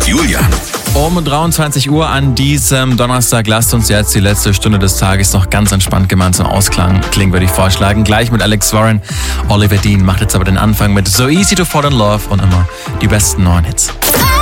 Julian. Um 23 Uhr an diesem Donnerstag lasst uns jetzt die letzte Stunde des Tages noch ganz entspannt gemeinsam klingen, würde ich vorschlagen. Gleich mit Alex Warren. Oliver Dean macht jetzt aber den Anfang mit So Easy to Fall in Love und immer die besten neuen Hits.